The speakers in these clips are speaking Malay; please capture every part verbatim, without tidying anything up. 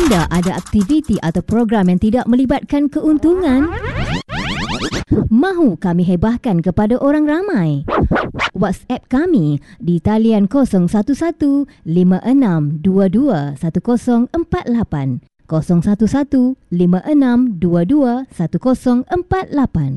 Anda ada aktiviti atau program yang tidak melibatkan keuntungan? Mahu kami hebahkan kepada orang ramai? WhatsApp kami di talian kosong satu satu lima enam dua dua satu kosong empat lapan kosong satu satu lima enam dua dua satu kosong empat lapan.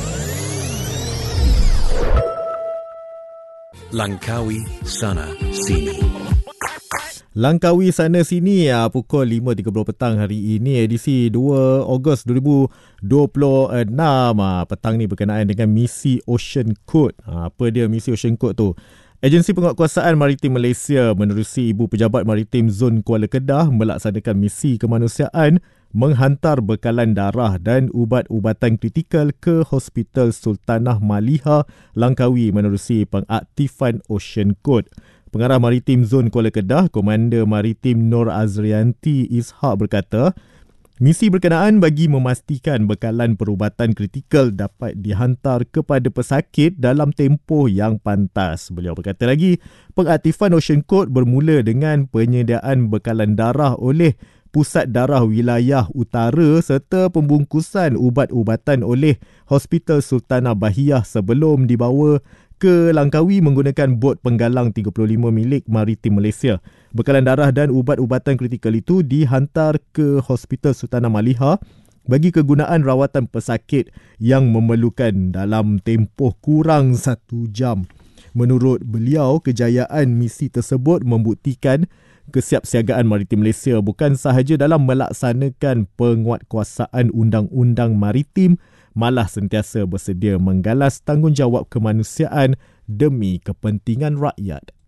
Langkawi Sana Sini. Langkawi Sana Sini ya, pukul lima tiga puluh petang hari ini, edisi dua Ogos dua ribu dua puluh enam. Ha, petang ni berkenaan dengan misi Ocean Code. Ha, apa dia misi Ocean Code tu? Agensi Penguatkuasaan Maritim Malaysia menerusi Ibu Pejabat Maritim Zon Kuala Kedah melaksanakan misi kemanusiaan menghantar bekalan darah dan ubat-ubatan kritikal ke Hospital Sultanah Maliha, Langkawi menerusi pengaktifan Ocean Code. Pengarah Maritim Zon Kuala Kedah, Komander Maritim Nur Azrianti Ishak berkata, misi berkenaan bagi memastikan bekalan perubatan kritikal dapat dihantar kepada pesakit dalam tempoh yang pantas. Beliau berkata lagi, pengaktifan Ocean Code bermula dengan penyediaan bekalan darah oleh Pusat Darah Wilayah Utara serta pembungkusan ubat-ubatan oleh Hospital Sultanah Bahiyah sebelum dibawa ke Langkawi menggunakan bot penggalang tiga puluh lima milik Maritim Malaysia. Bekalan darah dan ubat-ubatan kritikal itu dihantar ke Hospital Sultanah Maliha bagi kegunaan rawatan pesakit yang memerlukan dalam tempoh kurang satu jam. Menurut beliau, kejayaan misi tersebut membuktikan kesiapsiagaan Maritim Malaysia bukan sahaja dalam melaksanakan penguatkuasaan undang-undang maritim, malah sentiasa bersedia menggalas tanggungjawab kemanusiaan demi kepentingan rakyat.